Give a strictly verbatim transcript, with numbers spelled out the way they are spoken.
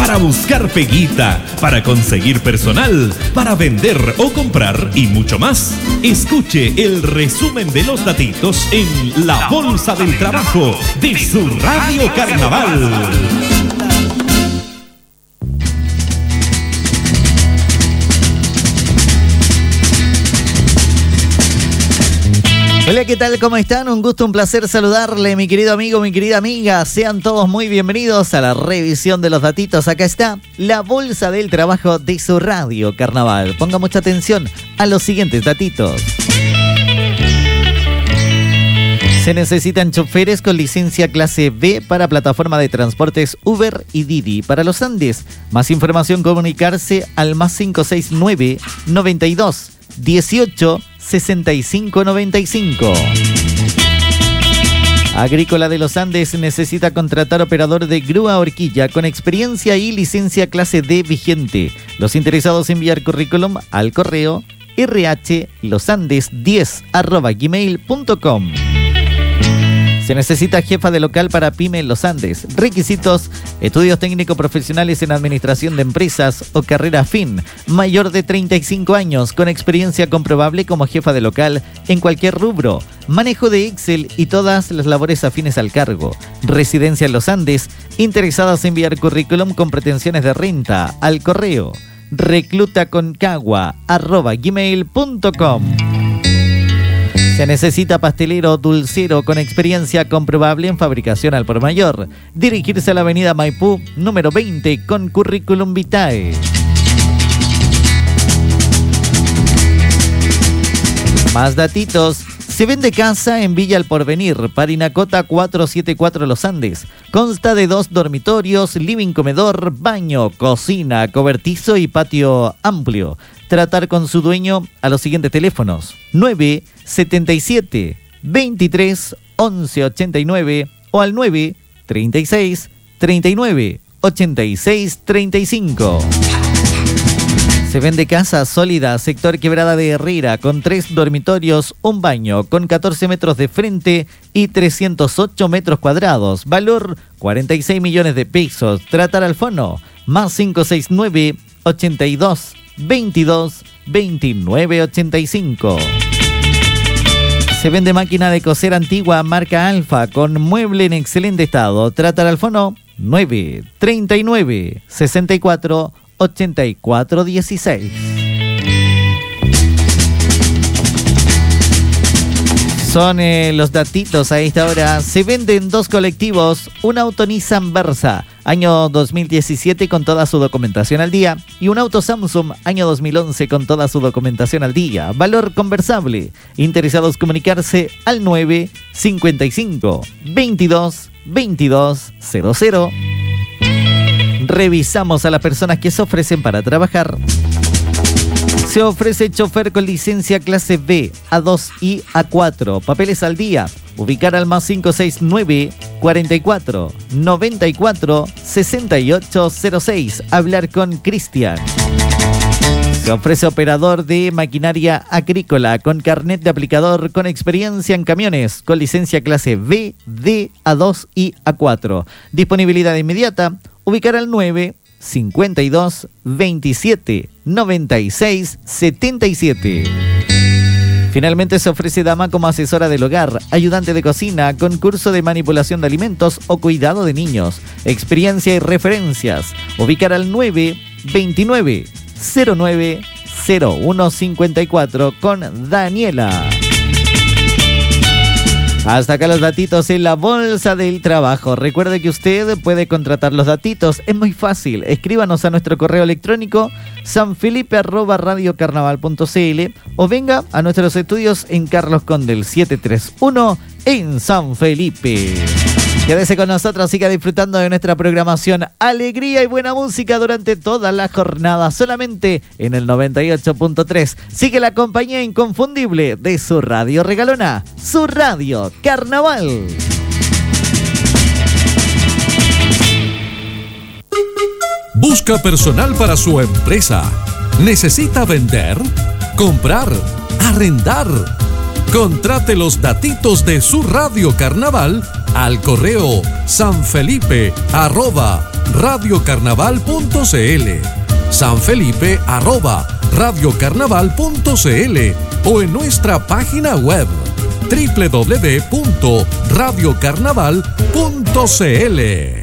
para buscar peguita, para conseguir personal, para vender o comprar y mucho más. Escuche el resumen de los datitos en La Bolsa del Trabajo de su Radio Carnaval. Hola, ¿qué tal? ¿Cómo están? Un gusto, un placer saludarle, mi querido amigo, mi querida amiga. Sean todos muy bienvenidos a la revisión de los datitos. Acá está la Bolsa del Trabajo de su Radio Carnaval. Ponga mucha atención a los siguientes datitos. Se necesitan choferes con licencia clase B para plataforma de transportes Uber y Didi para los Andes. Más información, comunicarse al más cinco seis nueve, noventa y dos, dieciocho, sesenta y cinco noventa y cinco. Agrícola de los Andes necesita contratar operador de grúa horquilla con experiencia y licencia clase D vigente. Los interesados enviar currículum al correo r h losandes diez arroba gmail punto com. Se necesita jefa de local para PYME en los Andes. Requisitos: estudios técnicos profesionales en administración de empresas o carrera afín. Mayor de treinta y cinco años, con experiencia comprobable como jefa de local en cualquier rubro. Manejo de Excel y todas las labores afines al cargo. Residencia en los Andes. Interesadas en enviar currículum con pretensiones de renta al correo reclutaconcagua arroba gmail punto com. Se necesita pastelero dulcero con experiencia comprobable en fabricación al por mayor. Dirigirse a la avenida Maipú, número veinte, con currículum vitae. Más datitos. Se vende casa en Villa El Porvenir, Parinacota cuatrocientos setenta y cuatro Los Andes. Consta de dos dormitorios, living, comedor, baño, cocina, cobertizo y patio amplio. Tratar con su dueño a los siguientes teléfonos: nueve setenta y siete, veintitrés, once ochenta y nueve o al nueve treinta y seis, treinta y nueve, ochenta y seis treinta y cinco. Se vende casa sólida, sector Quebrada de Herrera, con tres dormitorios, un baño, con catorce metros de frente y trescientos ocho metros cuadrados. Valor cuarenta y seis millones de pesos. Tratar al fono más cinco seis nueve, ochenta y dos, veintidós, veintinueve ochenta y cinco. Se vende máquina de coser antigua marca Alfa con mueble en excelente estado. Tratar al fono nueve treinta y nueve, sesenta y cuatro, ochenta y cuatro dieciséis. Son eh, los datitos a esta hora. Se venden dos colectivos, un auto Nissan Versa, año dos mil diecisiete con toda su documentación al día, y un auto Samsung, año dos mil once con toda su documentación al día. Valor conversable. Interesados comunicarse al nueve cincuenta y cinco, veintidós, veintidós cero cero. Revisamos a las personas que se ofrecen para trabajar. Se ofrece chofer con licencia clase B, A dos y A cuatro. Papeles al día. Ubicar al más cinco seis nueve, cuarenta y cuatro, noventa y cuatro, sesenta y ocho cero seis. Hablar con Cristian. Se ofrece operador de maquinaria agrícola con carnet de aplicador con experiencia en camiones con licencia clase B, D, A dos y A cuatro. Disponibilidad inmediata. Ubicar al nueve cincuenta y dos, veintisiete, noventa y seis, setenta y siete. Finalmente se ofrece dama como asesora del hogar, ayudante de cocina con curso de manipulación de alimentos o cuidado de niños. Experiencia y referencias. Ubicar al nueve veintinueve, cero nueve, cero uno cincuenta y cuatro con Daniela. Hasta acá los datitos en la Bolsa del Trabajo. Recuerde que usted puede contratar los datitos. Es muy fácil. Escríbanos a nuestro correo electrónico sanfelipe arroba radiocarnaval punto cl o venga a nuestros estudios en Carlos Condel setecientos treinta y uno en San Felipe. Quédese con nosotros, siga disfrutando de nuestra programación. Alegría y buena música durante toda la jornada, solamente en el noventa y ocho punto tres. Sigue la compañía inconfundible de su radio regalona, su Radio Carnaval. Busca personal para su empresa. ¿Necesita vender? ¿Comprar? ¿Arrendar? Contrate los datitos de su Radio Carnaval al correo sanfelipe arroba radiocarnaval punto cl, San Felipe arroba radiocarnaval punto cl o en nuestra página web doble u doble u doble u punto radiocarnaval punto cl.